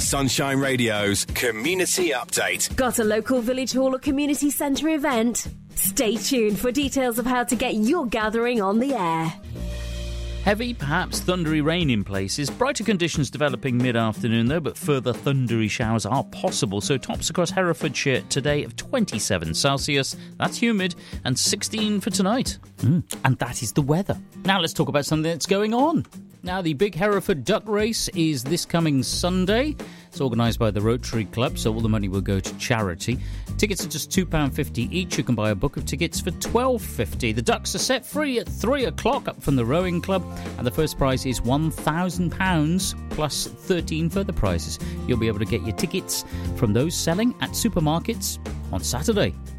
Sunshine Radio's Community Update. Got a local village hall or community centre event? Stay tuned for details of how to get your gathering on the air. Heavy, perhaps thundery rain in places. Brighter conditions developing mid-afternoon, though, but further thundery showers are possible. So tops across Herefordshire today of 27 Celsius. That's humid. And 16 for tonight. And that is the weather. Now let's talk about something that's going on. Now, the Big Hereford Duck Race is this coming Sunday. It's organised by the Rotary Club, so all the money will go to charity. Tickets are just £2.50 each. You can buy a book of tickets for £12.50. The ducks are set free at 3 o'clock up from the rowing club, and the first prize is £1,000 plus 13 further prizes. You'll be able to get your tickets from those selling at supermarkets on Saturday.